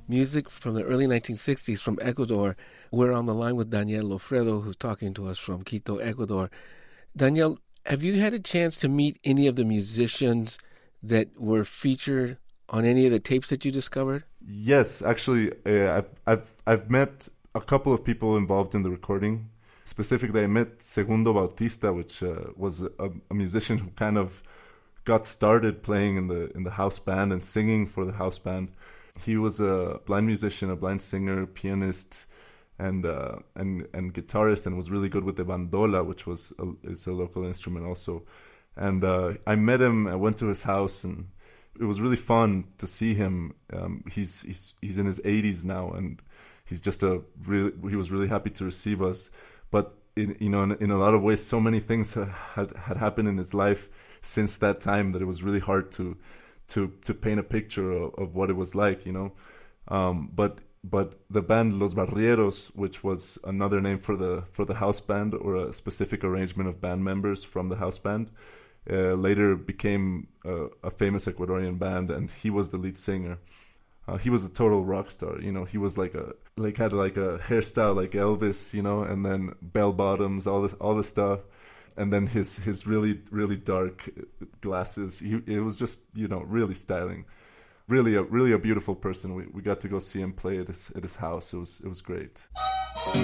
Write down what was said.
music from the early 1960s from Ecuador. We're on the line with Daniel Lofredo, who's talking to us from Quito, Ecuador. Daniel, have you had a chance to meet any of the musicians that were featured on any of the tapes that you discovered? Yes, actually, I've met a couple of people involved in the recording. Specifically, I met Segundo Bautista, which was a musician who kind of got started playing in the house band and singing for the house band. He was a blind musician, a blind singer, pianist, and guitarist, and was really good with the bandola, which is a local instrument also. And I met him. I went to his house, and it was really fun to see him. He's in his 80s now, and he was really happy to receive us. But in a lot of ways, so many things had happened in his life since that time that it was really hard to paint a picture of what it was like, But the band Los Barrieros, which was another name for the house band, or a specific arrangement of band members from the house band, later became a famous Ecuadorian band, and he was the lead singer. He was a total rock star, He was had a hairstyle like Elvis, and then bell bottoms, all this stuff, and then his really really dark glasses. It was just really styling. Really a beautiful person. We got to go see him play at his house. It was great.